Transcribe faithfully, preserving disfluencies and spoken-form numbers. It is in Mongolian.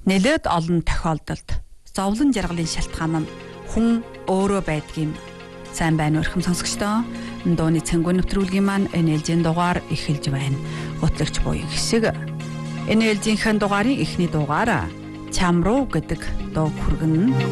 Нэлээд олон тохиолдолд зовлон жаргалын шалтгаан нь хүн өөрөө байдгийм. Сайн байна уу өрхөм сонсогчдоо. Дууны цэнгүүн нэвтрүүлгийн маань эн эл зин дугаар эхэлж байна. Гутлагч буян хэсэг. эн эл зинхэн дугаарын эхний дугаар Чам руу гэдэг дуу хүргэн.